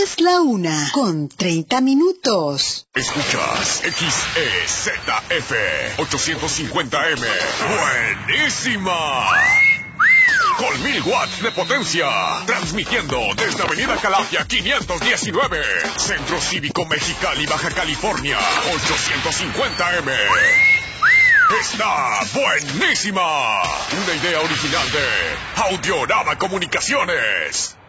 Es la 1:30. Escuchas XEZF 850M. ¡Buenísima! Con 1000 watts de potencia. Transmitiendo desde Avenida Calafia 519. Centro Cívico Mexicali, Baja California. 850M. ¡Está buenísima! Una idea original de Audiorama Comunicaciones.